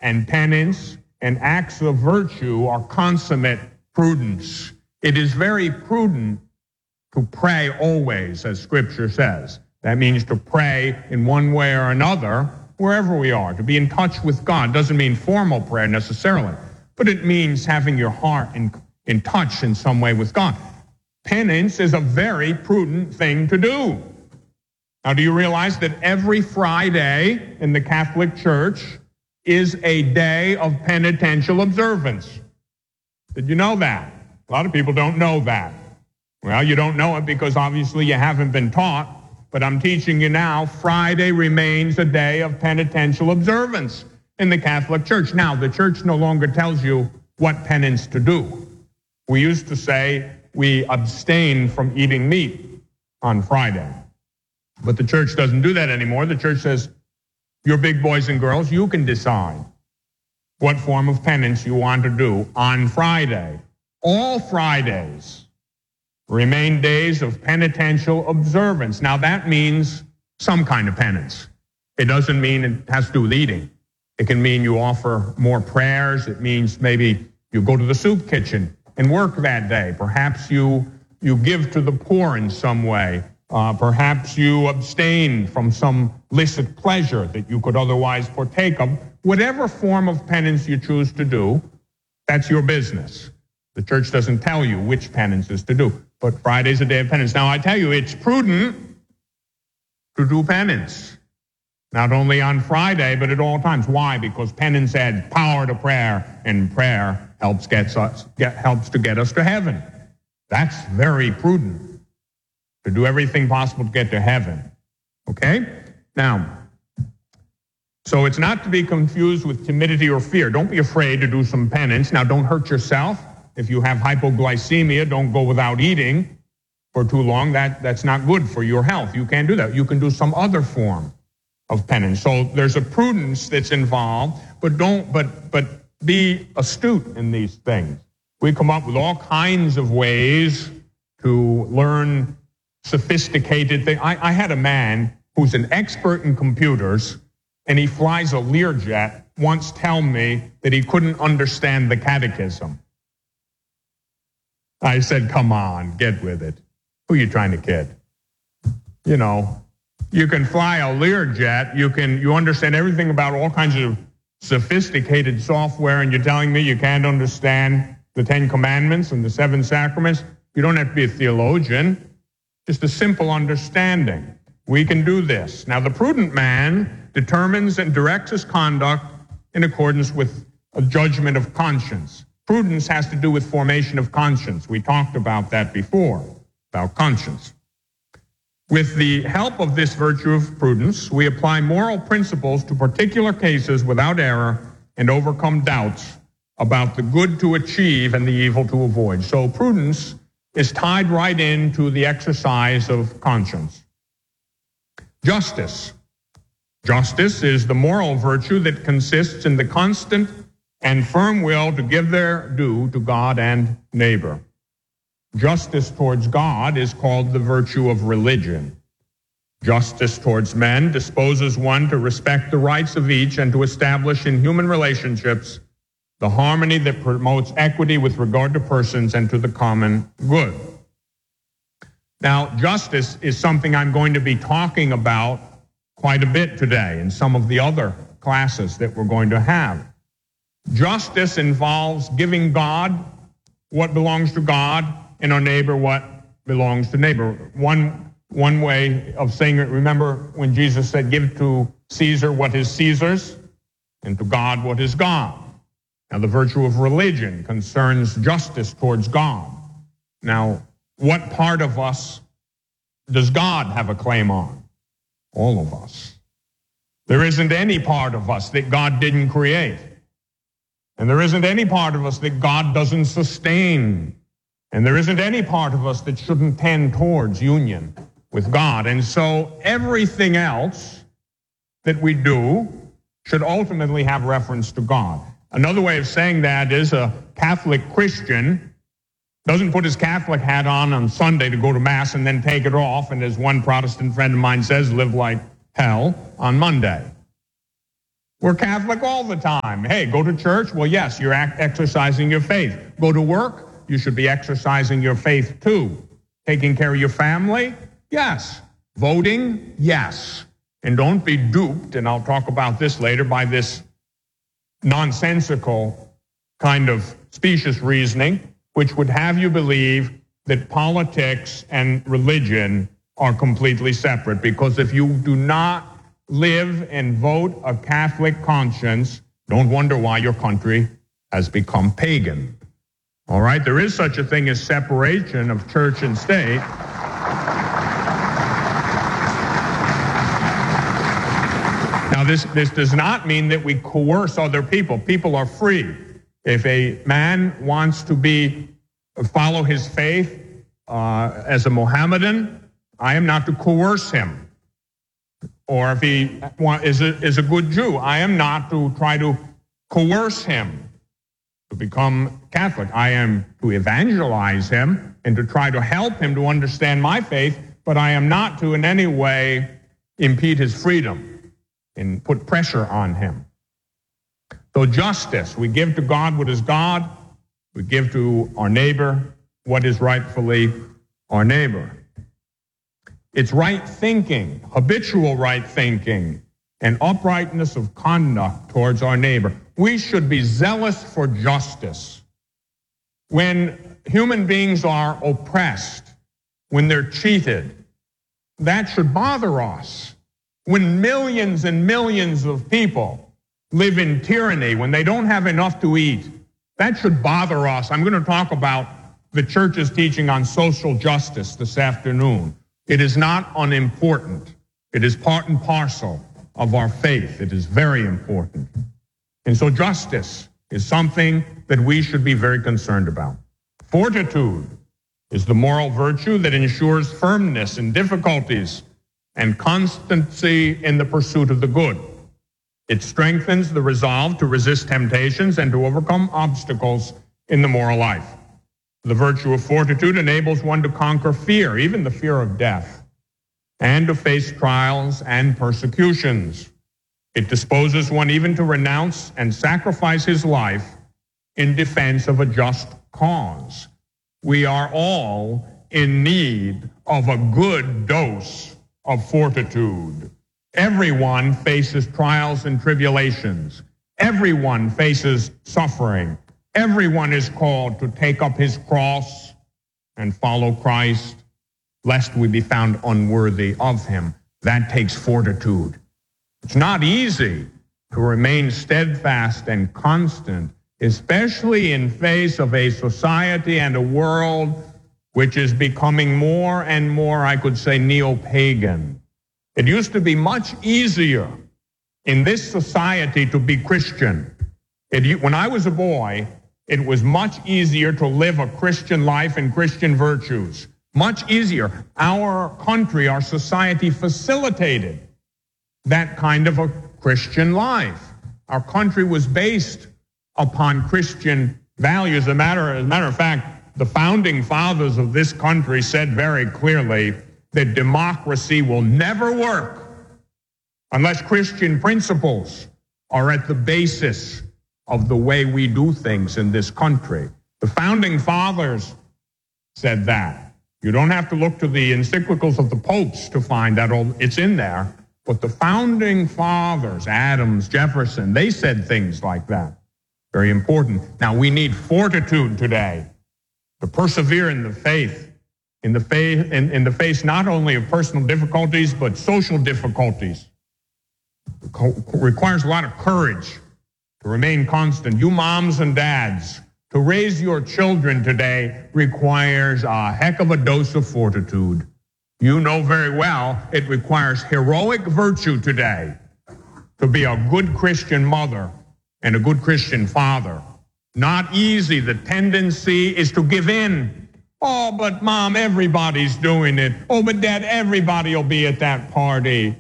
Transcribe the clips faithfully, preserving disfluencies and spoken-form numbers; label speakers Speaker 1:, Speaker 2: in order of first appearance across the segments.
Speaker 1: and penance and acts of virtue are consummate prudence. It is very prudent to pray always, as Scripture says. That means to pray in one way or another, wherever we are. To be in touch with God doesn't mean formal prayer necessarily, but it means having your heart in, in touch in some way with God. Penance is a very prudent thing to do. Now, do you realize that every Friday in the Catholic Church is a day of penitential observance? Did you know that? A lot of people don't know that. Well, you don't know it because obviously you haven't been taught, but I'm teaching you now. Friday remains a day of penitential observance in the Catholic Church. Now, the Church no longer tells you what penance to do. We used to say we abstain from eating meat on Friday. But the Church doesn't do that anymore. The Church says, you're big boys and girls, you can decide what form of penance you want to do on Friday. All Fridays remain days of penitential observance. Now that means some kind of penance. It doesn't mean it has to do with eating. It can mean you offer more prayers. It means maybe you go to the soup kitchen and work that day. Perhaps you, you give to the poor in some way. Uh, perhaps you abstain from some licit pleasure that you could otherwise partake of. Whatever form of penance you choose to do, that's your business. The Church doesn't tell you which penance is to do, but Friday's a day of penance. Now, I tell you, it's prudent to do penance, not only on Friday, but at all times. Why? Because penance adds power to prayer, and prayer helps, gets us, get, helps to get us to heaven. That's very prudent, to do everything possible to get to heaven. Okay? Now, so it's not to be confused with timidity or fear. Don't be afraid to do some penance. Now, don't hurt yourself. If you have hypoglycemia, don't go without eating for too long. That, that's not good for your health. You can't do that. You can do some other form of penance. So there's a prudence that's involved, but don't, but, but be astute in these things. We come up with all kinds of ways to learn sophisticated things. I, I had a man who's an expert in computers, and he flies a Learjet, once tell me that he couldn't understand the catechism. I said, come on, get with it. Who are you trying to kid? You know, you can fly a Learjet, you can, you understand everything about all kinds of sophisticated software, and you're telling me you can't understand the Ten Commandments and the Seven Sacraments? You don't have to be a theologian. Just a simple understanding. We can do this. Now, the prudent man determines and directs his conduct in accordance with a judgment of conscience. Prudence has to do with formation of conscience. We talked about that before, about conscience. With the help of this virtue of prudence, we apply moral principles to particular cases without error and overcome doubts about the good to achieve and the evil to avoid. So prudence is tied right into the exercise of conscience. Justice. Justice is the moral virtue that consists in the constant and firm will to give their due to God and neighbor. Justice towards God is called the virtue of religion. Justice towards men disposes one to respect the rights of each and to establish in human relationships the harmony that promotes equity with regard to persons and to the common good. Now, justice is something I'm going to be talking about quite a bit today in some of the other classes that we're going to have. Justice involves giving God what belongs to God and our neighbor what belongs to neighbor. One, one way of saying it, remember when Jesus said, give to Caesar what is Caesar's and to God what is God. Now, the virtue of religion concerns justice towards God. Now, what part of us does God have a claim on? All of us. There isn't any part of us that God didn't create. And there isn't any part of us that God doesn't sustain. And there isn't any part of us that shouldn't tend towards union with God. And so everything else that we do should ultimately have reference to God. Another way of saying that is a Catholic Christian doesn't put his Catholic hat on on Sunday to go to Mass and then take it off, and as one Protestant friend of mine says, live like hell on Monday. We're Catholic all the time. Hey, go to church? Well, yes, you're exercising your faith. Go to work? You should be exercising your faith too. Taking care of your family? Yes. Voting? Yes. And don't be duped, and I'll talk about this later, by this nonsensical kind of specious reasoning, which would have you believe that politics and religion are completely separate. Because if you do not live and vote a Catholic conscience, don't wonder why your country has become pagan. All right, there is such a thing as separation of church and state. Now, this, this does not mean that we coerce other people. People are free. If a man wants to be follow his faith uh, as a Mohammedan, I am not to coerce him. Or if he is a, is a good Jew, I am not to try to coerce him to become Catholic. I am to evangelize him and to try to help him to understand my faith, but I am not to in any way impede his freedom and put pressure on him. So justice, we give to God what is God, we give to our neighbor what is rightfully our neighbor. It's right thinking, habitual right thinking, and uprightness of conduct towards our neighbor. We should be zealous for justice. When human beings are oppressed, when they're cheated, that should bother us. When millions and millions of people live in tyranny, when they don't have enough to eat, that should bother us. I'm going to talk about the church's teaching on social justice this afternoon. It is not unimportant. It is part and parcel of our faith. It is very important. And so justice is something that we should be very concerned about. Fortitude is the moral virtue that ensures firmness in difficulties and constancy in the pursuit of the good. It strengthens the resolve to resist temptations and to overcome obstacles in the moral life. The virtue of fortitude enables one to conquer fear, even the fear of death, and to face trials and persecutions. It disposes one even to renounce and sacrifice his life in defense of a just cause. We are all in need of a good dose of fortitude. Everyone faces trials and tribulations. Everyone faces suffering. Everyone is called to take up his cross and follow Christ, lest we be found unworthy of him. That takes fortitude. It's not easy to remain steadfast and constant, especially in face of a society and a world which is becoming more and more, I could say, neo-pagan. It used to be much easier in this society to be Christian. It, when I was a boy, it was much easier to live a Christian life and Christian virtues. Much easier. Our country, our society facilitated that kind of a Christian life. Our country was based upon Christian values. As a matter, as a matter of fact, the founding fathers of this country said very clearly that democracy will never work unless Christian principles are at the basis of the way we do things in this country. The founding fathers said that. You don't have to look to the encyclicals of the popes to find that. It's in there. But the founding fathers, Adams, Jefferson, they said things like that. Very important. Now, we need fortitude today to persevere in the faith, in the faith, in, in the face not only of personal difficulties, but social difficulties. It requires a lot of courage to remain constant. You moms and dads, to raise your children today requires a heck of a dose of fortitude. You know very well it requires heroic virtue today to be a good Christian mother and a good Christian father. Not easy. The tendency is to give in. Oh, but mom, everybody's doing it. Oh, but dad, everybody will be at that party.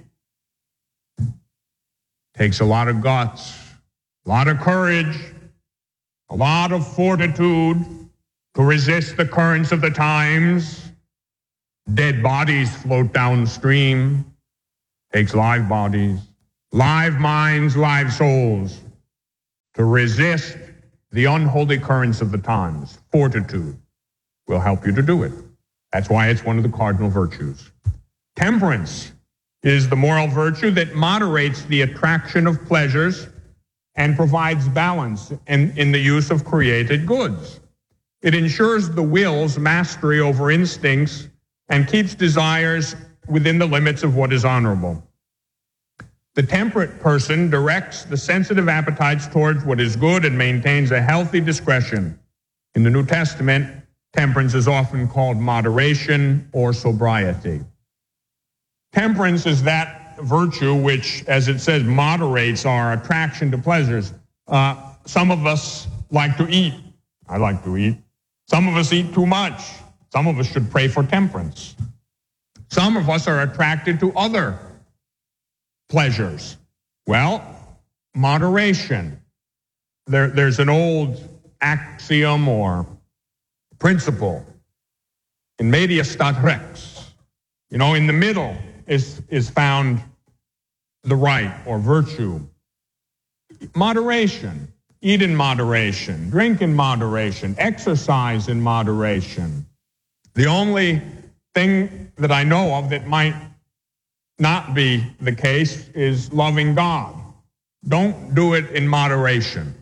Speaker 1: Takes a lot of guts, a lot of courage, a lot of fortitude to resist the currents of the times. Dead bodies float downstream. Takes live bodies. live minds, live souls, to resist the unholy currents of the times. Fortitude will help you to do it. That's why it's one of the cardinal virtues. Temperance is the moral virtue that moderates the attraction of pleasures and provides balance in, in the use of created goods. It ensures the will's mastery over instincts and keeps desires within the limits of what is honorable. The temperate person directs the sensitive appetites towards what is good and maintains a healthy discretion. In the New Testament, temperance is often called moderation or sobriety. Temperance is that virtue which, as it says, moderates our attraction to pleasures. Uh, some of us like to eat. I like to eat. Some of us eat too much. Some of us should pray for temperance. Some of us are attracted to other pleasures. Well, moderation. There, there's an old axiom or principle in media stat rex. You know, in the middle is, is found the right or virtue. Moderation. Eat in moderation. Drink in moderation. Exercise in moderation. The only thing that I know of that might not be the case is loving God. Don't do it in moderation.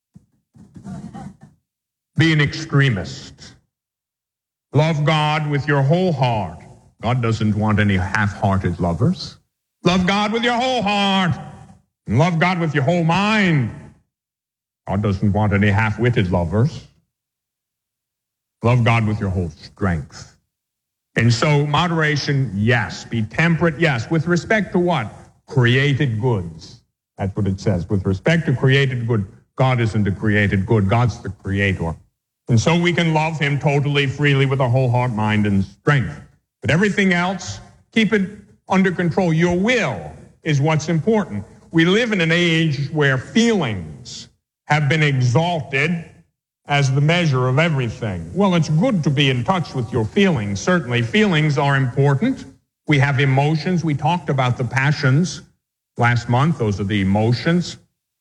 Speaker 1: Be an extremist. Love God with your whole heart. God doesn't want any half-hearted lovers. Love God with your whole heart. And love God with your whole mind. God doesn't want any half-witted lovers. Love God with your whole strength. And so moderation, yes. Be temperate, yes. With respect to what? Created goods. That's what it says. With respect to created good, God isn't a created good. God's the creator. And so we can love him totally, freely, with our whole heart, mind, and strength. But everything else, keep it under control. Your will is what's important. We live in an age where feelings have been exalted as the measure of everything. Well, it's good to be in touch with your feelings. Certainly, feelings are important. We have emotions. We talked about the passions last month. Those are the emotions.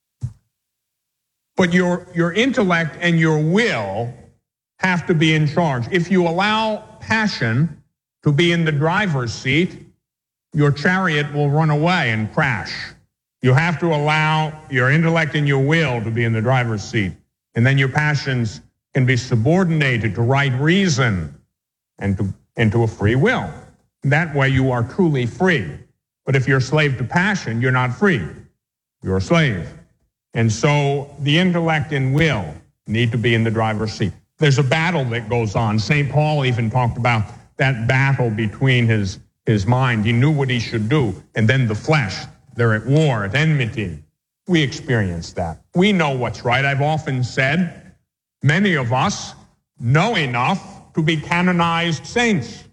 Speaker 1: But your, your intellect and your will have to be in charge. If you allow passion to be in the driver's seat, your chariot will run away and crash. You have to allow your intellect and your will to be in the driver's seat. And then your passions can be subordinated to right reason and to, and to a free will. That way you are truly free. But if you're a slave to passion, you're not free. You're a slave. And so the intellect and will need to be in the driver's seat. There's a battle that goes on. Saint Paul even talked about that battle between his, his mind. He knew what he should do. And then the flesh. They're at war, at enmity. We experience that. We know what's right. I've often said, many of us know enough to be canonized saints.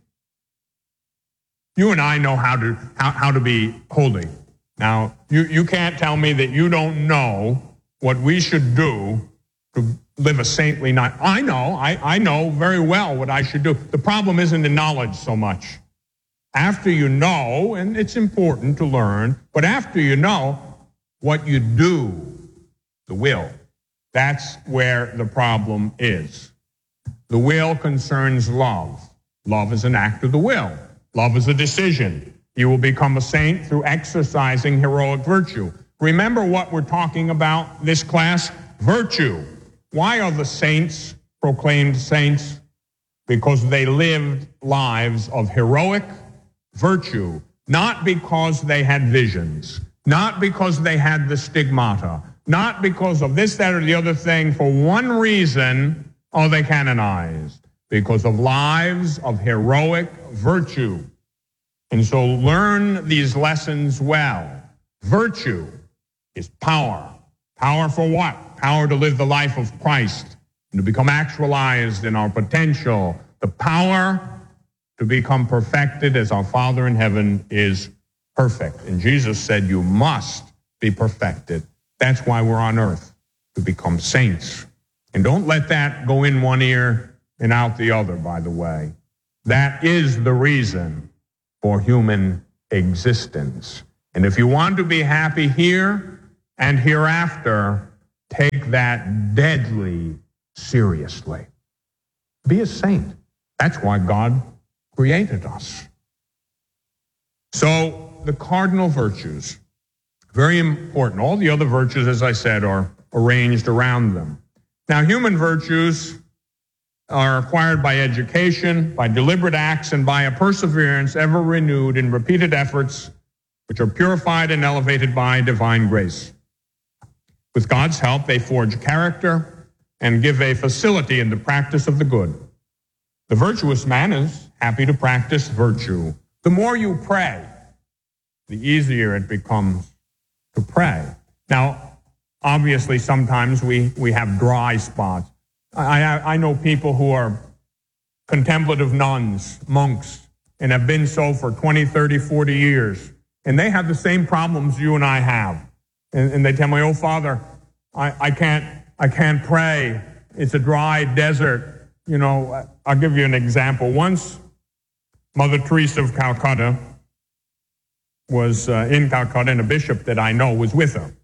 Speaker 1: You and I know how to how, how to be holy. Now, you, you can't tell me that you don't know what we should do to live a saintly life. I know, I, I know very well what I should do. The problem isn't in knowledge so much. After you know, and it's important to learn, but after you know, what you do, the will, that's where the problem is. The will concerns love. Love is an act of the will. Love is a decision. You will become a saint through exercising heroic virtue. Remember what we're talking about this class? Virtue. Why are the saints proclaimed saints? Because they lived lives of heroic virtue, not because they had visions, not because they had the stigmata, not because of this, that, or the other thing. For one reason are they canonized, because of lives of heroic virtue. And so learn these lessons well. Virtue is power. Power for what? Power to live the life of Christ and to become actualized in our potential. The power to become perfected as our Father in heaven is perfect. And Jesus said, you must be perfected. That's why we're on earth, to become saints. And don't let that go in one ear and out the other, by the way. That is the reason for human existence. And if you want to be happy here and hereafter, take that deadly seriously. Be a saint. That's why God created us. So the cardinal virtues, very important. All the other virtues, as I said, are arranged around them. Now, human virtues are acquired by education, by deliberate acts, and by a perseverance ever renewed in repeated efforts, which are purified and elevated by divine grace. With God's help, they forge character and give a facility in the practice of the good. The virtuous man is happy to practice virtue. The more you pray, the easier it becomes to pray. Now, obviously, sometimes we, we have dry spots. I, I know people who are contemplative nuns, monks, and have been so for twenty, thirty, forty years. And they have the same problems you and I have. And, and they tell me, oh, Father, I, I can't I can't pray. It's a dry desert. You know, I'll give you an example. Once, Mother Teresa of Calcutta was uh, in Calcutta, and a bishop that I know was with her.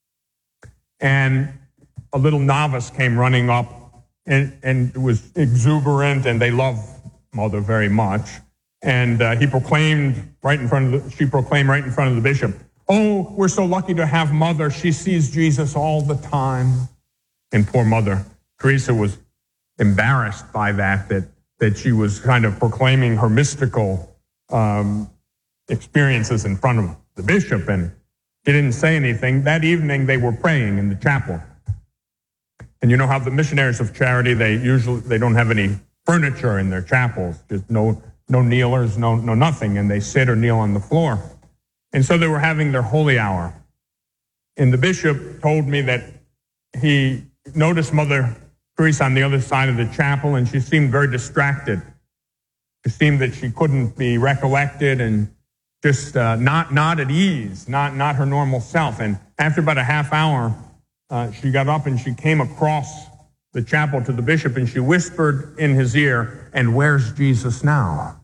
Speaker 1: And a little novice came running up and, and was exuberant, and they love Mother very much. And uh, he proclaimed right in front of the, she proclaimed right in front of the bishop, oh, we're so lucky to have Mother. She sees Jesus all the time. And poor Mother Teresa was embarrassed by that, that, that she was kind of proclaiming her mystical um, experiences in front of the bishop, and he didn't say anything. That evening, they were praying in the chapel. And you know how the missionaries of charity, they usually, they don't have any furniture in their chapels, just no, no kneelers, no, no nothing, and they sit or kneel on the floor. And so they were having their holy hour. And the bishop told me that he noticed Mother Teresa on the other side of the chapel, and she seemed very distracted. It seemed that she couldn't be recollected and just uh, not not at ease, not not her normal self. And after about a half hour, uh, she got up and she came across the chapel to the bishop, and she whispered in his ear, and where's Jesus now?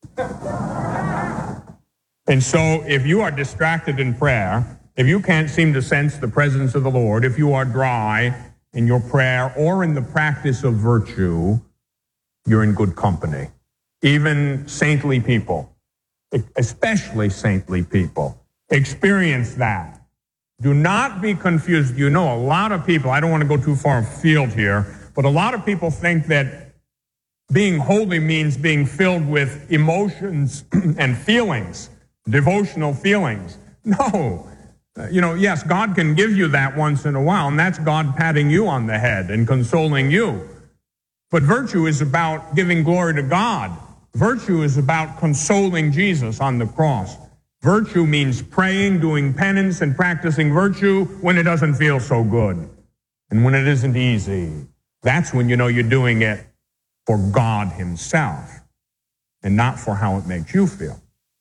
Speaker 1: And so if you are distracted in prayer, if you can't seem to sense the presence of the Lord, if you are dry in your prayer or in the practice of virtue, you're in good company. Even saintly people, especially saintly people, experience that. Do not be confused. You know, a lot of people, I don't want to go too far afield here, but a lot of people think that being holy means being filled with emotions and feelings, devotional feelings. No. Uh, you know, yes, God can give you that once in a while, and that's God patting you on the head and consoling you. But virtue is about giving glory to God. Virtue is about consoling Jesus on the cross. Virtue means praying, doing penance, and practicing virtue when it doesn't feel so good and when it isn't easy. That's when you know you're doing it for God himself and not for how it makes you feel.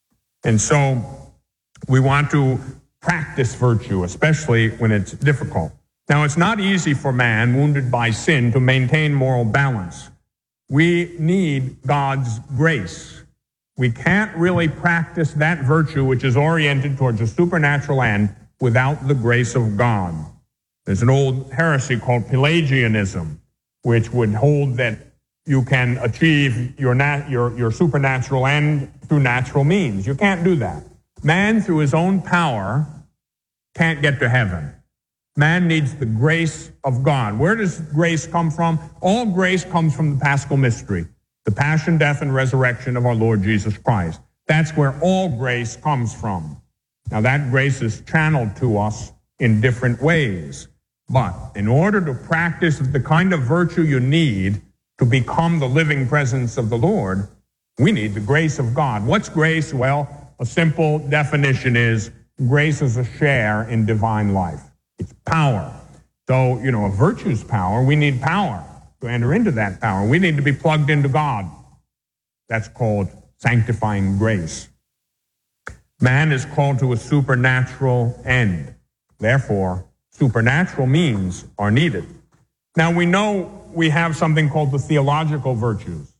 Speaker 1: And so we want to practice virtue, especially when it's difficult. Now, it's not easy for man wounded by sin to maintain moral balance. We need God's grace. We can't really practice that virtue which is oriented towards a supernatural end without the grace of God. There's an old heresy called Pelagianism, which would hold that you can achieve your, nat- your, your supernatural end through natural means. You can't do that. Man, through his own power, can't get to heaven. Man needs the grace of God. Where does grace come from? All grace comes from the Paschal mystery, the passion, death, and resurrection of our Lord Jesus Christ. That's where all grace comes from. Now, that grace is channeled to us in different ways. But in order to practice the kind of virtue you need to become the living presence of the Lord, we need the grace of God. What's grace? Well, a simple definition is grace is a share in divine life. It's power. So, you know, a virtue's power, we need power to enter into that power. We need to be plugged into God. That's called sanctifying grace. Man is called to a supernatural end. Therefore, supernatural means are needed. Now, we know we have something called the theological virtues: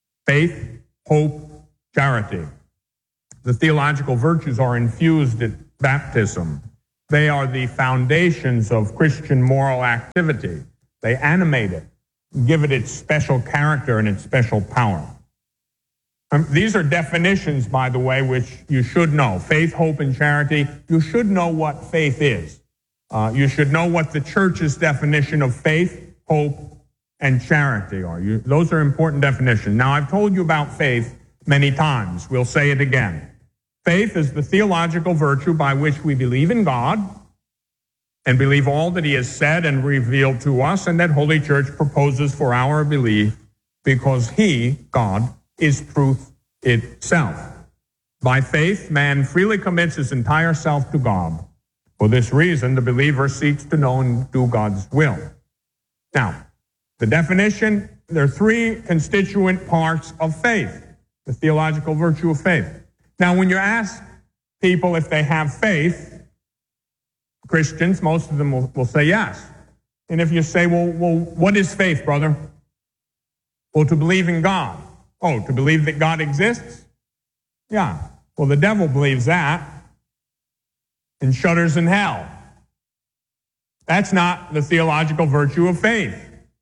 Speaker 1: faith, hope, charity. The theological virtues are infused at baptism. They are the foundations of Christian moral activity. They animate it, give it its special character and its special power. Um, these are definitions, by the way, which you should know. Faith, hope, and charity. You should know what faith is. Uh, you should know what the church's definition of faith, hope, and charity are. You, those are important definitions. Now, I've told you about faith many times. We'll say it again. Faith is the theological virtue by which we believe in God and believe all that he has said and revealed to us, and that Holy Church proposes for our belief because he, God, is truth itself. By faith, man freely commits his entire self to God. For this reason, the believer seeks to know and do God's will. Now, the definition, there are three constituent parts of faith, the theological virtue of faith. Now, when you ask people if they have faith, Christians, most of them will, will say yes. And if you say, well, well, what is faith, brother? Well, to believe in God. Oh, to believe that God exists? Yeah. Well, the devil believes that and shudders in hell. That's not the theological virtue of faith.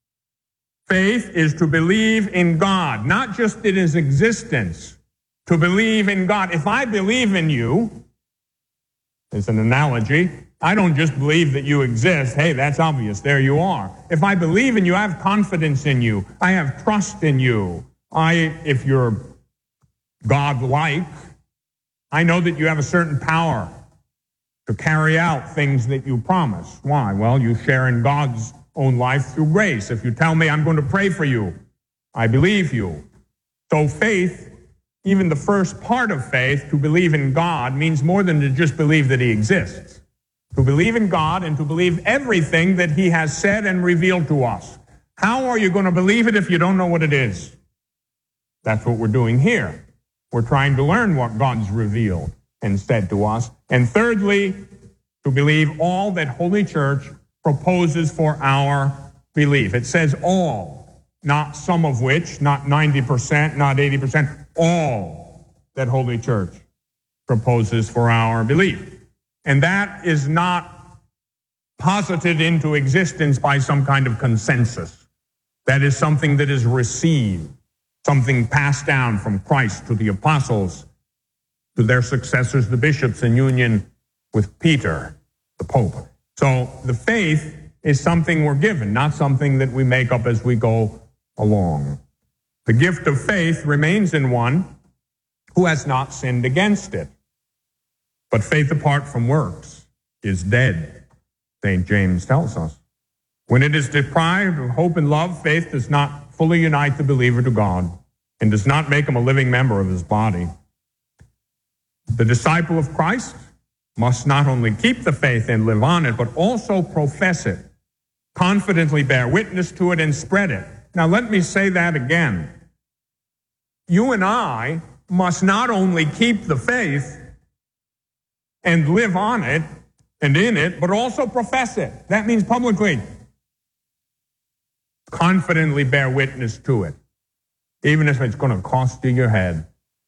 Speaker 1: Faith is to believe in God, not just in his existence, to believe in God. If I believe in you, as an analogy, I don't just believe that you exist. Hey, that's obvious. There you are. If I believe in you, I have confidence in you. I have trust in you. I, if you're God-like, I know that you have a certain power to carry out things that you promise. Why? Well, you share in God's own life through grace. If you tell me I'm going to pray for you, I believe you. So faith, even the first part of faith, to believe in God, means more than to just believe that he exists. To believe in God and to believe everything that he has said and revealed to us. How are you going to believe it if you don't know what it is? That's what we're doing here. We're trying to learn what God's revealed and said to us. And thirdly, to believe all that Holy Church proposes for our belief. It says all, not some of which, not ninety percent, not eighty percent, all that Holy Church proposes for our belief. And that is not posited into existence by some kind of consensus. That is something that is received, something passed down from Christ to the apostles, to their successors, the bishops, in union with Peter, the Pope. So the faith is something we're given, not something that we make up as we go along. The gift of faith remains in one who has not sinned against it. But faith apart from works is dead, Saint James tells us. When it is deprived of hope and love, faith does not fully unite the believer to God and does not make him a living member of his body. The disciple of Christ must not only keep the faith and live on it, but also profess it, confidently bear witness to it, and spread it. Now, let me say that again. You and I must not only keep the faith and live on it and in it, but also profess it. That means publicly. Confidently bear witness to it, even if it's going to cost you your head.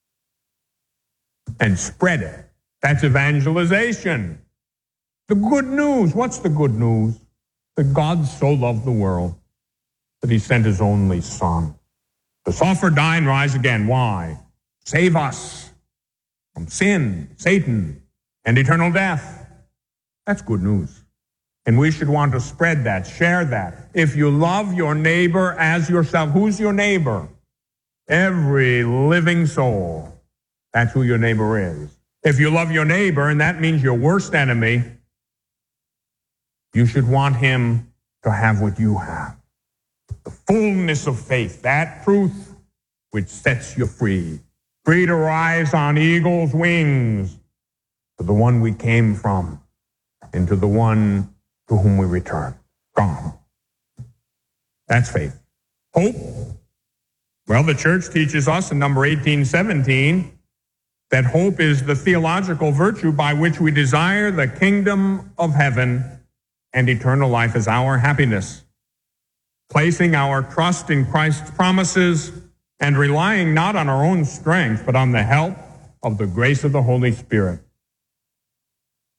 Speaker 1: And spread it. That's evangelization. The good news. What's the good news? That God so loved the world that he sent his only Son to suffer, die, and rise again. Why? Save us from sin, Satan, and eternal death. That's good news. And we should want to spread that, share that. If you love your neighbor as yourself, who's your neighbor? Every living soul. That's who your neighbor is. If you love your neighbor, and that means your worst enemy, you should want him to have what you have. The fullness of faith, that truth which sets you free. Free to rise on eagle's wings to the one we came from and to the one to whom we return, God. That's faith. Hope. Well, the church teaches us in number eighteen seventeen that hope is the theological virtue by which we desire the kingdom of heaven and eternal life as our happiness, placing our trust in Christ's promises and relying not on our own strength, but on the help of the grace of the Holy Spirit.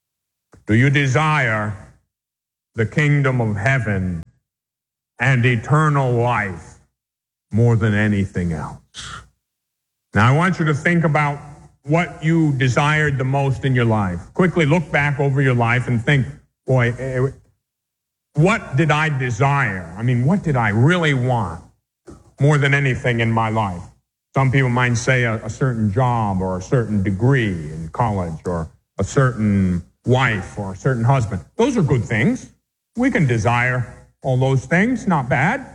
Speaker 1: Do you desire the kingdom of heaven and eternal life more than anything else? Now, I want you to think about what you desired the most in your life. Quickly look back over your life and think, boy, what did I desire? I mean, what did I really want more than anything in my life? Some people might say a, a certain job or a certain degree in college or a certain wife or a certain husband. Those are good things. We can desire all those things, not bad.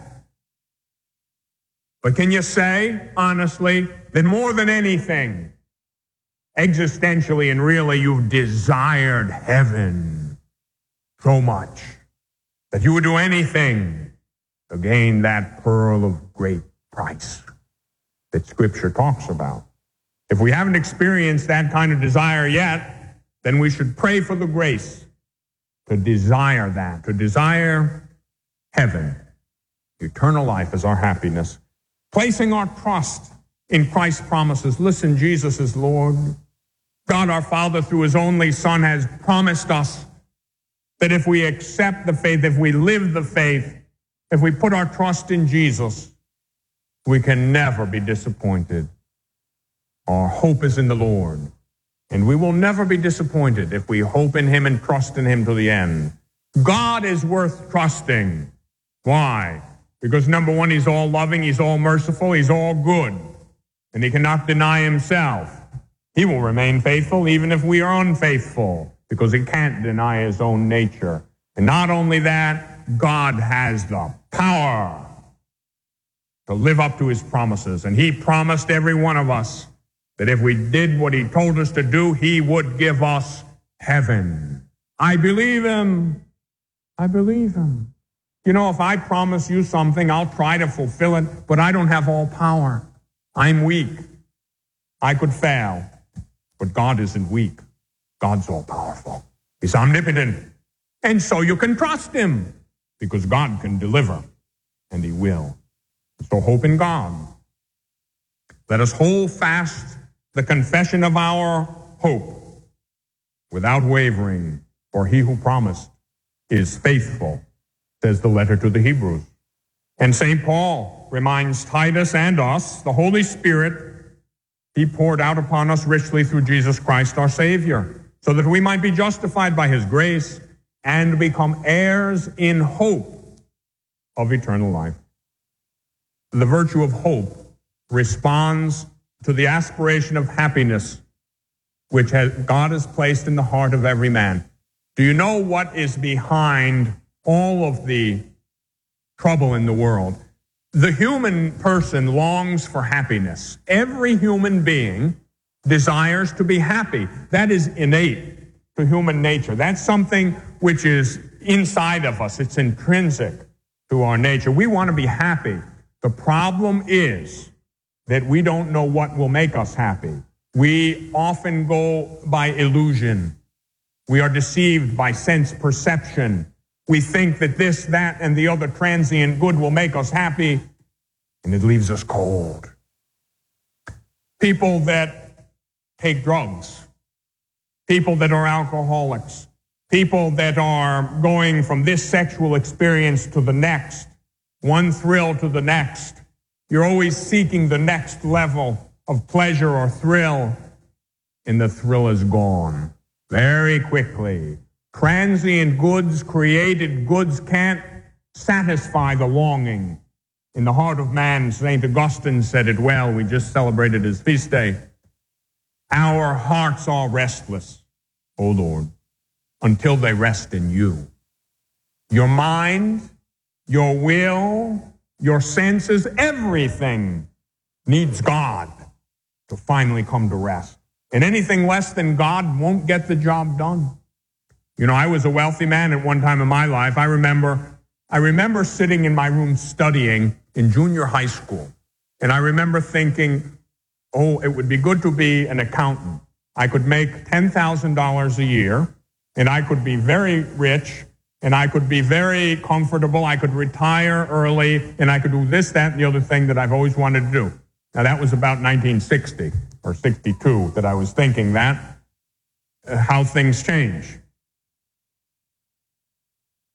Speaker 1: But can you say, honestly, that more than anything, existentially and really, you've desired heaven so much that you would do anything to gain that pearl of great price that Scripture talks about? If we haven't experienced that kind of desire yet, then we should pray for the grace to desire that, to desire heaven, eternal life as our happiness, placing our trust in Christ's promises. Listen, Jesus is Lord. God our Father, through his only Son, has promised us that if we accept the faith, if we live the faith, if we put our trust in Jesus, we can never be disappointed. Our hope is in the Lord, and we will never be disappointed if we hope in him and trust in him to the end. God is worth trusting. Why? Because number one, he's all loving, he's all merciful, he's all good, and he cannot deny himself. He will remain faithful even if we are unfaithful, because he can't deny his own nature. And not only that, God has the power to live up to his promises. And he promised every one of us that if we did what he told us to do, he would give us heaven. I believe him. I believe him. You know, if I promise you something, I'll try to fulfill it, but I don't have all power. I'm weak. I could fail, but God isn't weak. God's all powerful. He's omnipotent. And so you can trust him because God can deliver, and he will. So hope in God. Let us hold fast the confession of our hope without wavering, for he who promised is faithful, says the letter to the Hebrews. And Saint Paul reminds Titus and us, the Holy Spirit, he poured out upon us richly through Jesus Christ our Savior, so that we might be justified by his grace and become heirs in hope of eternal life. The virtue of hope responds to the aspiration of happiness which has, God has placed in the heart of every man. Do you know what is behind all of the trouble in the world? The human person longs for happiness. Every human being desires to be happy. That is innate to human nature. That's something which is inside of us. It's intrinsic to our nature. We want to be happy. The problem is that we don't know what will make us happy. We often go by illusion. We are deceived by sense perception. We think that this, that, and the other transient good will make us happy, and it leaves us cold. People that take drugs, people that are alcoholics, people that are going from this sexual experience to the next, one thrill to the next. You're always seeking the next level of pleasure or thrill, and the thrill is gone very quickly. Transient goods, created goods, can't satisfy the longing in the heart of man. Saint Augustine said it well. We just celebrated his feast day. Our hearts are restless, O Lord, until they rest in you. Your mind, your will, your senses, everything needs God to finally come to rest. And anything less than God won't get the job done. You know, I was a wealthy man at one time in my life. I remember, I remember sitting in my room studying in junior high school. And I remember thinking, oh, it would be good to be an accountant. I could make ten thousand dollars a year, and I could be very rich, and I could be very comfortable. I could retire early, and I could do this, that, and the other thing that I've always wanted to do. Now, that was about nineteen sixty or sixty-two that I was thinking that, uh, how things change.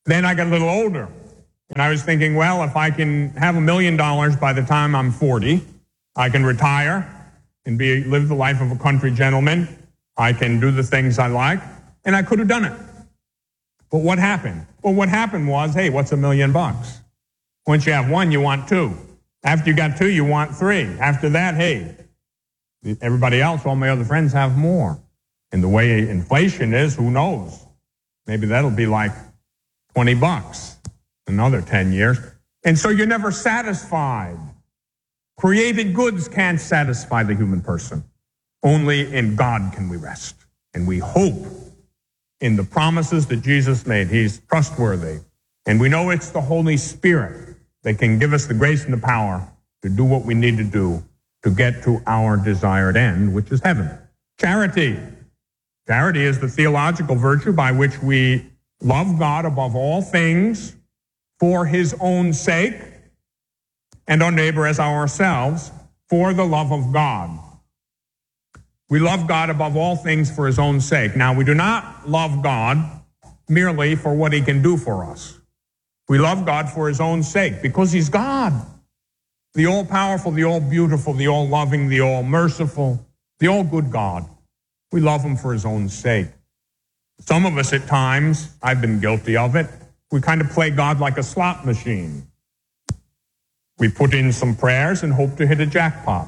Speaker 1: Then I got a little older, and I was thinking, well, if I can have a million dollars by the time I'm forty, I can retire and be live the life of a country gentleman. I can do the things I like, and I could have done it. But what happened? Well, what happened was, hey, what's a million bucks? Once you have one, you want two. After you got two, you want three. After that, hey, everybody else, all my other friends have more. And the way inflation is, who knows? Maybe that'll be like twenty bucks, another ten years. And so you're never satisfied. Created goods can't satisfy the human person. Only in God can we rest. And we hope in the promises that Jesus made. He's trustworthy. And we know it's the Holy Spirit that can give us the grace and the power to do what we need to do to get to our desired end, which is heaven. Charity. Charity is the theological virtue by which we love God above all things for his own sake, and our neighbor as ourselves for the love of God. We love God above all things for his own sake. Now, we do not love God merely for what he can do for us. We love God for his own sake because he's God. The all-powerful, the all-beautiful, the all-loving, the all-merciful, the all-good God. We love him for his own sake. Some of us at times, I've been guilty of it, we kind of play God like a slot machine. We put in some prayers and hope to hit a jackpot.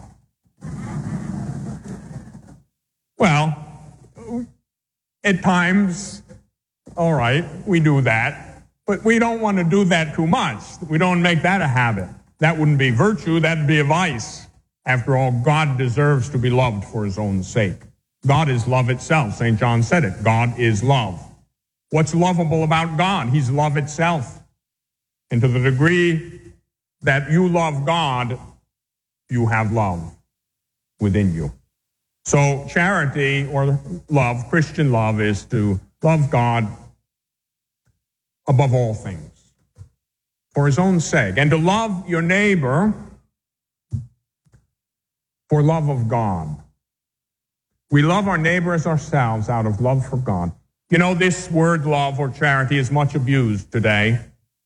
Speaker 1: Well, at times, all right, we do that, but we don't want to do that too much. We don't make that a habit. That wouldn't be virtue, that'd be a vice. After all, God deserves to be loved for his own sake. God is love itself. Saint John said it. God is love. What's lovable about God? He's love itself. And to the degree that you love God, you have love within you. So charity or love, Christian love, is to love God above all things for his own sake, and to love your neighbor for love of God. We love our neighbor as ourselves out of love for God. You know, this word love or charity is much abused today.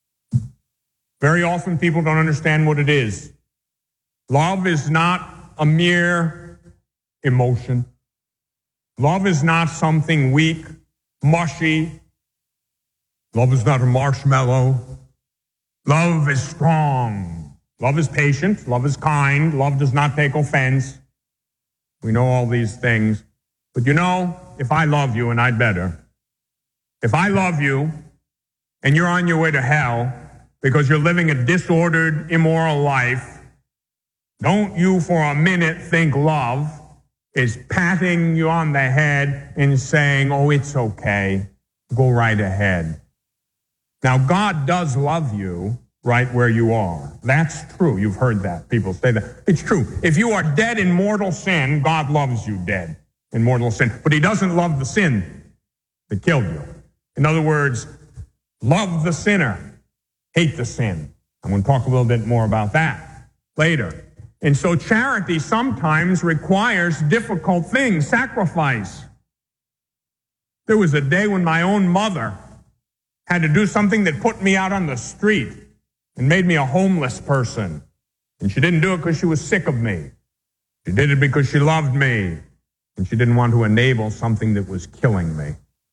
Speaker 1: Very often people don't understand what it is. Love is not a mere emotion. Love is not something weak, mushy. Love is not a marshmallow. Love is strong. Love is patient. Love is kind. Love does not take offense. We know all these things. But you know, if I love you, and I'd better, if I love you and you're on your way to hell because you're living a disordered, immoral life, don't you for a minute think love is patting you on the head and saying, oh, it's okay, go right ahead. Now, God does love you right where you are. That's true. You've heard that. People say that. It's true. If you are dead in mortal sin, God loves you dead in mortal sin. But he doesn't love the sin that killed you. In other words, love the sinner, hate the sin. I'm going to talk a little bit more about that later. And so charity sometimes requires difficult things, sacrifice. There was a day when my own mother had to do something that put me out on the street and made me a homeless person. And she didn't do it because she was sick of me. She did it because she loved me. And she didn't want to enable something that was killing me.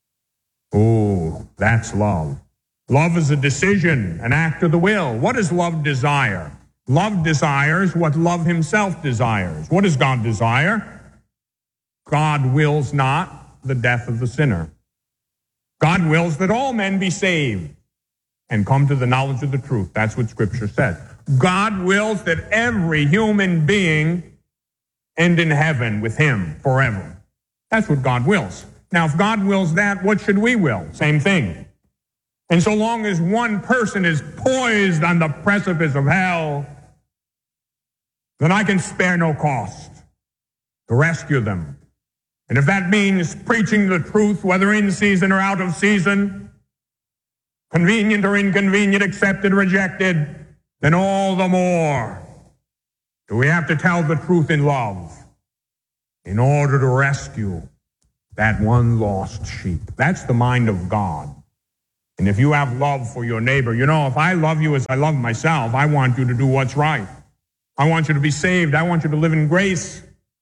Speaker 1: Oh, that's love. Love is a decision, an act of the will. What does love desire? Love desires what love himself desires. What does God desire? God wills not the death of the sinner. God wills that all men be saved and come to the knowledge of the truth. That's what Scripture said. God wills that every human being end in heaven with him forever. That's what God wills. Now, if God wills that, what should we will? Same thing. And so long as one person is poised on the precipice of hell, then I can spare no cost to rescue them. And if that means preaching the truth, whether in season or out of season, convenient or inconvenient, accepted, rejected, then all the more do we have to tell the truth in love in order to rescue that one lost sheep. That's the mind of God. And if you have love for your neighbor, you know, if I love you as I love myself, I want you to do what's right. I want you to be saved. I want you to live in grace.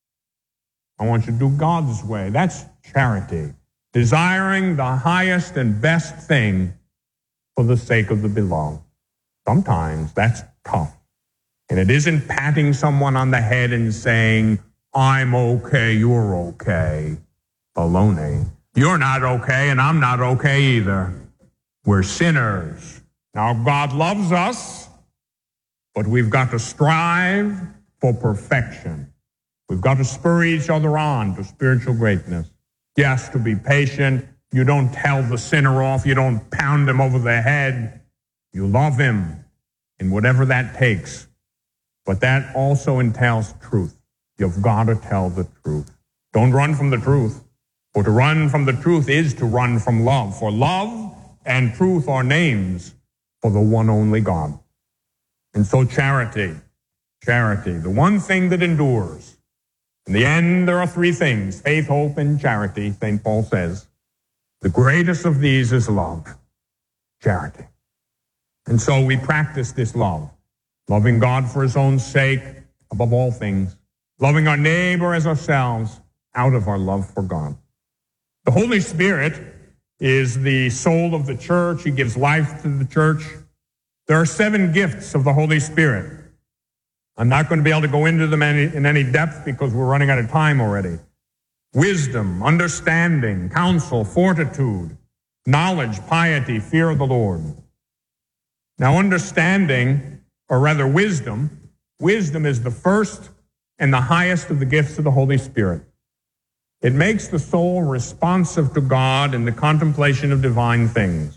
Speaker 1: I want you to do God's way. That's charity. Desiring the highest and best thing for the sake of the beloved. Sometimes that's tough. And it isn't patting someone on the head and saying, I'm okay, you're okay. Baloney. You're not okay, and I'm not okay either. We're sinners. Now, God loves us, but we've got to strive for perfection. We've got to spur each other on to spiritual greatness. Yes, to be patient. You don't tell the sinner off. You don't pound him over the head. You love him in whatever that takes. But that also entails truth. You've got to tell the truth. Don't run from the truth. For to run from the truth is to run from love. For love and truth are names for the one only God. And so charity, charity, the one thing that endures. In the end, there are three things, faith, hope, and charity, Saint Paul says. The greatest of these is love, charity. And so we practice this love, loving God for his own sake, above all things, loving our neighbor as ourselves, out of our love for God. The Holy Spirit is the soul of the church. He gives life to the church. There are seven gifts of the Holy Spirit. I'm not going to be able to go into them any, in any depth because we're running out of time already. Wisdom, understanding, counsel, fortitude, knowledge, piety, fear of the Lord. Now, understanding, or rather wisdom, wisdom is the first and the highest of the gifts of the Holy Spirit. It makes the soul responsive to God in the contemplation of divine things.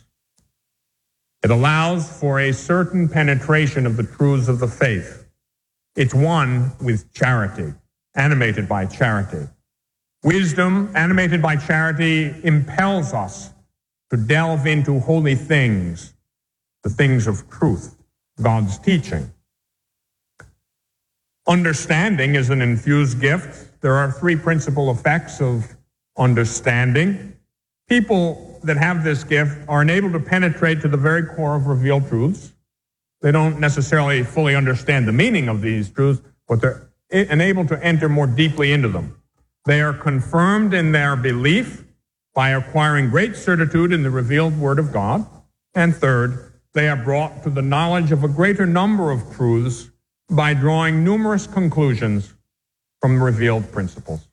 Speaker 1: It allows for a certain penetration of the truths of the faith. It's one with charity, animated by charity. Wisdom, animated by charity, impels us to delve into holy things, the things of truth, God's teaching. Understanding is an infused gift. There are three principal effects of understanding. People that have this gift are enabled to penetrate to the very core of revealed truths. They don't necessarily fully understand the meaning of these truths, but they're enabled to enter more deeply into them. They are confirmed in their belief by acquiring great certitude in the revealed Word of God. And third, they are brought to the knowledge of a greater number of truths by drawing numerous conclusions from revealed principles.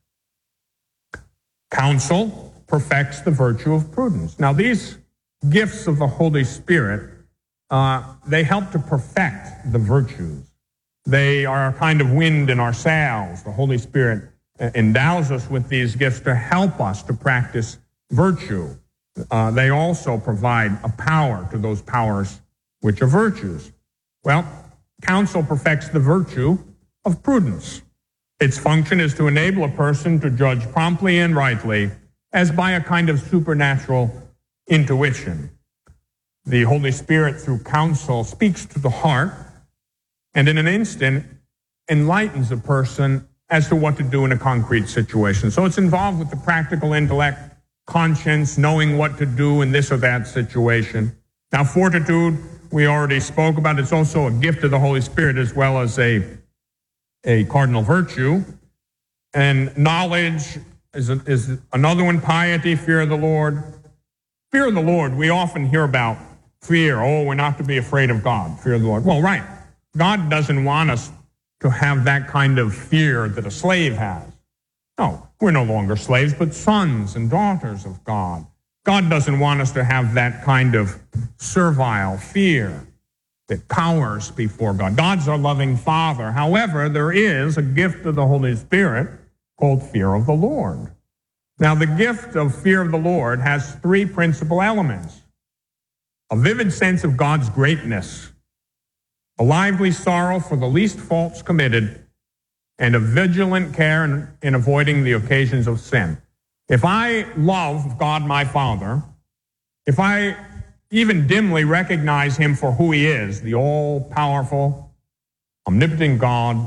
Speaker 1: Counsel perfects the virtue of prudence. Now, these gifts of the Holy Spirit, uh, they help to perfect the virtues. They are a kind of wind in our sails. The Holy Spirit endows us with these gifts to help us to practice virtue. Uh, they also provide a power to those powers which are virtues. Well, counsel perfects the virtue of prudence. Its function is to enable a person to judge promptly and rightly as by a kind of supernatural intuition. The Holy Spirit, through counsel, speaks to the heart and in an instant enlightens a person as to what to do in a concrete situation. So it's involved with the practical intellect, conscience, knowing what to do in this or that situation. Now, fortitude, we already spoke about. It's also a gift of the Holy Spirit as well as a, a cardinal virtue. And knowledge is, a, is another one, piety, fear of the Lord. Fear of the Lord, we often hear about fear. Oh, we're not to be afraid of God, fear of the Lord. Well, right. God doesn't want us to have that kind of fear that a slave has. No, we're no longer slaves, but sons and daughters of God. God doesn't want us to have that kind of servile fear that cowers before God. God's our loving Father. However, there is a gift of the Holy Spirit called fear of the Lord. Now, the gift of fear of the Lord has three principal elements: a vivid sense of God's greatness, a lively sorrow for the least faults committed, and a vigilant care in, in avoiding the occasions of sin. If I love God my Father, if I even dimly recognize him for who he is, the all-powerful, omnipotent God,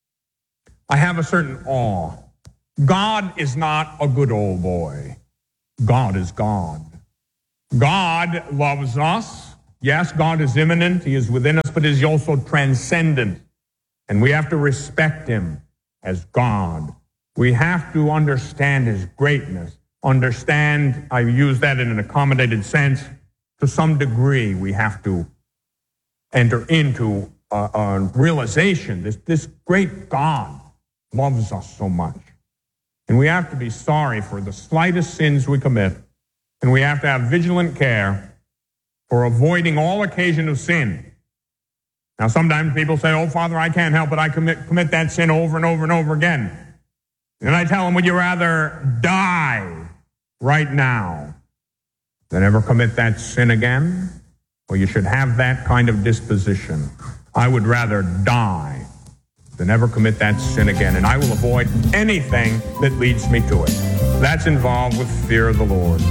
Speaker 1: I have a certain awe. God is not a good old boy. God is God. God loves us. Yes, God is immanent. He is within us, but He is also transcendent. And we have to respect Him as God. We have to understand His greatness. Understand, I use that in an accommodated sense. To some degree, we have to enter into a, a realization that this great God loves us so much. And we have to be sorry for the slightest sins we commit. And we have to have vigilant care for avoiding all occasion of sin. Now, sometimes people say, oh, Father, I can't help it. I commit, commit that sin over and over and over again. And I tell them, would you rather die right now than ever commit that sin again? Well, you should have that kind of disposition. I would rather die than ever commit that sin again, and I will avoid anything that leads me to it. That's involved with fear of the Lord.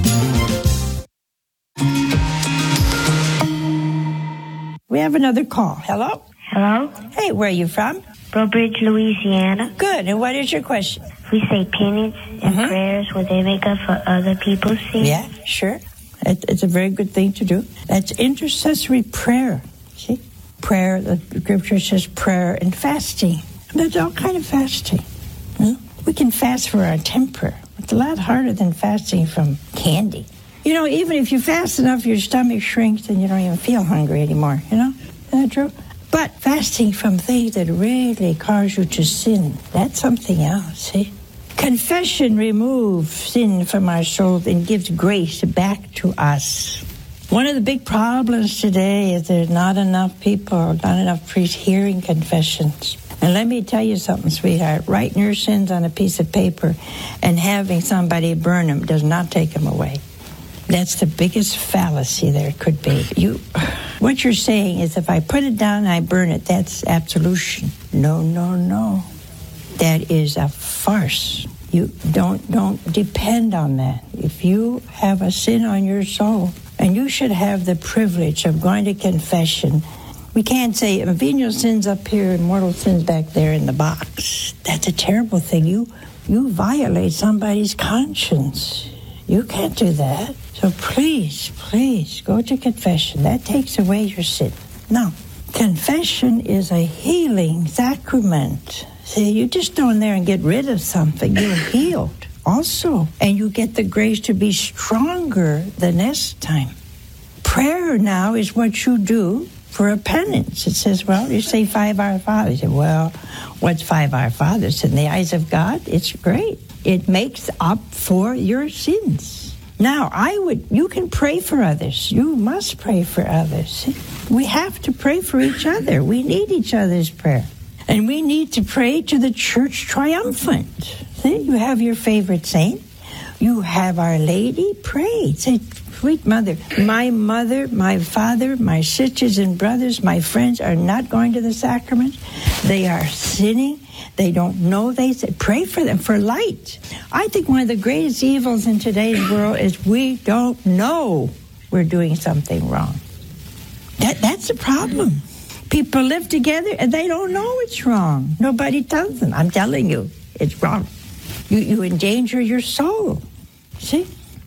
Speaker 2: We have another call. Hello?
Speaker 3: Hello?
Speaker 2: Hey, where are you from?
Speaker 3: Beaubridge, Louisiana.
Speaker 2: Good. And what is your question?
Speaker 3: We say penance and
Speaker 2: Mm-hmm.
Speaker 3: prayers when they make up for other people's sins.
Speaker 2: Yeah, sure. It, it's a very good thing to do. That's intercessory prayer. See? Prayer, the scripture says prayer and fasting. There's all kind of fasting. You know? We can fast for our temper. It's a lot harder than fasting from candy. You know, even if you fast enough, your stomach shrinks and you don't even feel hungry anymore, you know? Isn't that true? But fasting from things that really cause you to sin, that's something else, see? Confession removes sin from our souls and gives grace back to us. One of the big problems today is there's not enough people, not enough priests hearing confessions. And let me tell you something, sweetheart. Writing your sins on a piece of paper and having somebody burn them does not take them away. That's the biggest fallacy there could be. You, what you're saying is if I put it down and I burn it, that's absolution. No, no, no. That is a farce. You don't don't depend on that. If you have a sin on your soul, and you should have the privilege of going to confession, we can't say venial sins up here and mortal sins back there in the box. That's a terrible thing. You you violate somebody's conscience. You can't do that. So please, please, go to confession. That takes away your sin. Now, confession is a healing sacrament. See, you just go in there and get rid of something. You're healed also. And you get the grace to be stronger the next time. Prayer now is what you do for a penance. It says, well, you say five Our Fathers. You say, well, what's five Our Fathers? In the eyes of God, it's great. It makes up for your sins. Now, I would, you can pray for others. You must pray for others. We have to pray for each other. We need each other's prayer. And we need to pray to the church triumphant. See, you have your favorite saint. You have Our Lady. Pray. Say, sweet mother, my mother, my father, my sisters and brothers, my friends are not going to the sacrament. They are sinning. They don't know they say. Pray for them for light. I think one of the greatest evils in today's world is we don't know we're doing something wrong. That That's the problem. People live together and they don't know it's wrong. Nobody tells them. I'm telling you, it's wrong. You, you endanger your soul. See?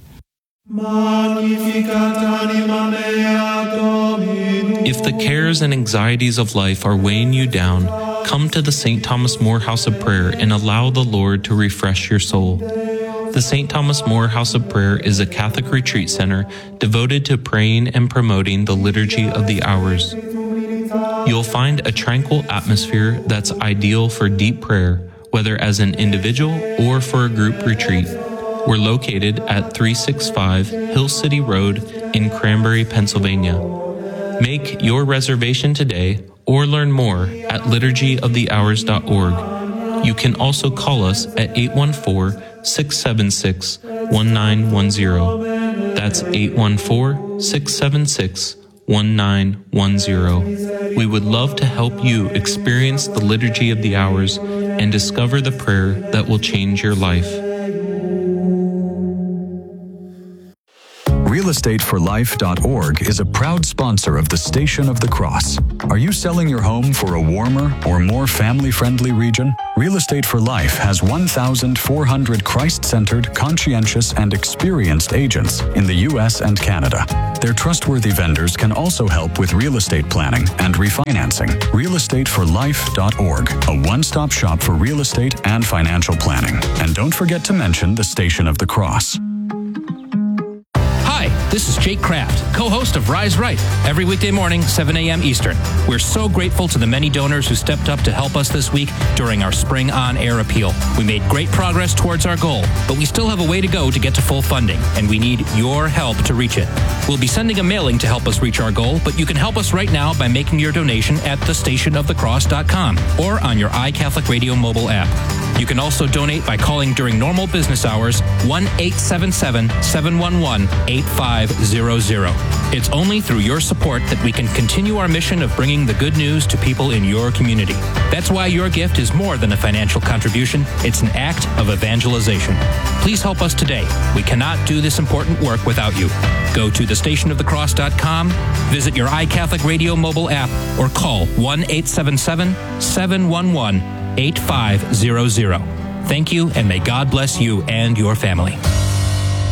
Speaker 4: If the cares and anxieties of life are weighing you down, come to the Saint Thomas More House of Prayer and allow the Lord to refresh your soul. The Saint Thomas More House of Prayer is a Catholic retreat center devoted to praying and promoting the Liturgy of the Hours. You'll find a tranquil atmosphere that's ideal for deep prayer, whether as an individual or for a group retreat. We're located at three sixty-five Hill City Road in Cranberry, Pennsylvania. Make your reservation today or learn more at liturgy of the hours dot org. You can also call us at eight one four, six seven six, one nine one zero. That's eight one four, six seven six, one nine one zero. We would love to help you experience the Liturgy of the Hours and discover the prayer that will change your life.
Speaker 5: Real estate for life dot org is a proud sponsor of the Station of the Cross. Are you selling your home for a warmer or more family-friendly region? Real Estate for Life has one thousand four hundred Christ-centered, conscientious, and experienced agents in the U S and Canada. Their trustworthy vendors can also help with real estate planning and refinancing. real estate for life dot org, a one-stop shop for real estate and financial planning. And don't forget to mention the Station of the Cross.
Speaker 6: Hi, this is Jake Kraft, co-host of Rise Right, every weekday morning, seven a.m. Eastern. We're so grateful to the many donors who stepped up to help us this week during our Spring On Air appeal. We made great progress towards our goal, but we still have a way to go to get to full funding, and we need your help to reach it. We'll be sending a mailing to help us reach our goal, but you can help us right now by making your donation at the station of the cross dot com or on your iCatholic Radio mobile app. You can also donate by calling during normal business hours one eight seven seven, seven one one, eight five zero zero. It's only through your support that we can continue our mission of bringing the good news to people in your community. That's why your gift is more than a financial contribution. It's an act of evangelization. Please help us today. We cannot do this important work without you. Go to the station of the cross dot com, visit your iCatholic Radio mobile app, or call one eight seven seven, seven one one, eight five zero zero. Thank you, and may God bless you and your family.